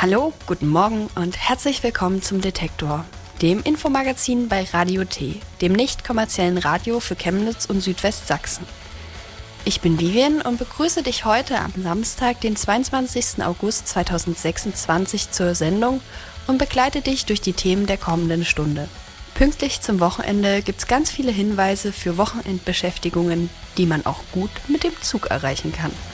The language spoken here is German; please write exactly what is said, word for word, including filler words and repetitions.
Hallo, guten Morgen und herzlich willkommen zum Detektor, dem Infomagazin bei Radio T, dem nicht kommerziellen Radio für Chemnitz und Südwestsachsen. Ich bin Vivian und begrüße dich heute am Samstag, den zweiundzwanzigsten August zweitausendsechsundzwanzig zur Sendung und begleite dich durch die Themen der kommenden Stunde. Pünktlich zum Wochenende gibt's ganz viele Hinweise für Wochenendbeschäftigungen, die man auch gut mit dem Zug erreichen kann.